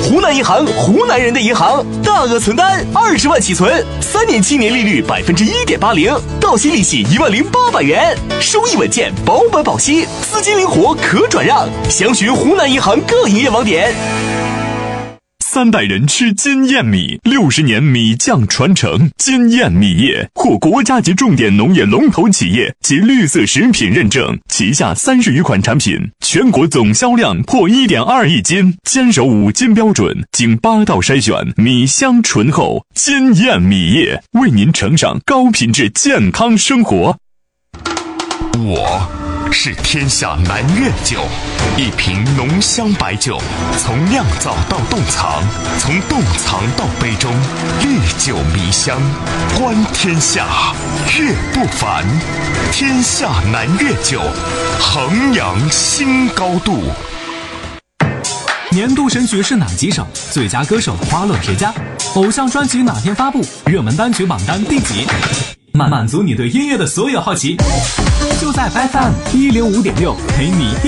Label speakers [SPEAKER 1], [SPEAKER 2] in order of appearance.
[SPEAKER 1] 湖南银行，湖南人的银行，大额存单20万起存，3年期年利率1.80%，到期利息10800元，收益稳健，保本保息，资金灵活可转让。详询湖南银行各营业网点。
[SPEAKER 2] 3代人吃金燕米，60年米酱传承。金燕米业获国家级重点农业龙头企业及绿色食品认证，旗下30余款产品，全国总销量破1.2亿斤，坚守5金标准，经8道筛选，米香醇厚。金燕米业为您呈上高品质健康生活。
[SPEAKER 3] 我是天下南粤酒，一瓶浓香白酒，从酿造到冻藏，从冻藏到杯中，历久弥香，观天下，粤不凡。天下南粤酒，衡阳新高度。
[SPEAKER 4] 年度神曲是哪几首？最佳歌手花落谁家？偶像专辑哪天发布？热门单曲榜单第几？满足你对音乐的所有好奇，就在 FM105.6陪你